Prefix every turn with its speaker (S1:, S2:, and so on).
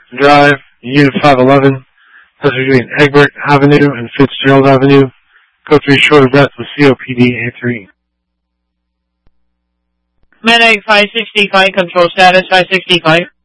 S1: Drive, Unit 511, that's between Egbert Avenue and Fitzgerald Avenue. Code 3 short of breath with COPD A3.
S2: Medic 565, control status 565.